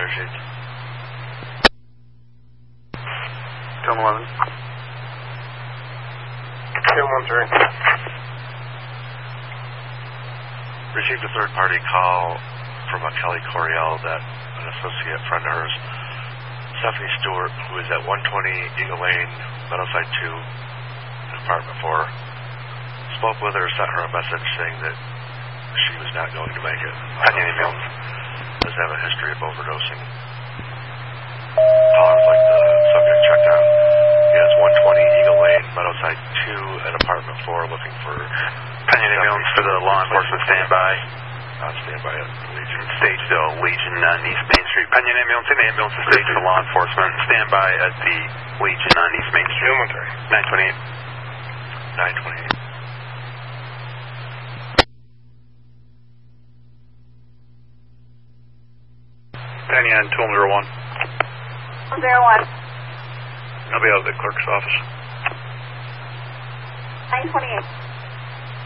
fire sheets. Film 11. Film 13. Received a third-party call from a Kelly Coriel that an associate friend of hers, Stephanie Stewart, who is at 120 Eagle Lane, Meadowside 2, apartment 4, spoke with her, sent her a message saying that she was not going to make it. Does have a history of overdosing. Callers like the subject checked on. He has 120 Eagle Lane, Meadowside 2, at apartment 4, looking for Penny ambulance for the law enforcement standby. On standby at Legion. Stageville, Legion on East Main Street. Penny ambulance in the ambulance is staged for law enforcement. Standby at the Legion on East Main Street. 928. 928. Penny on 201. 01. I'll be out of the clerk's office. 928.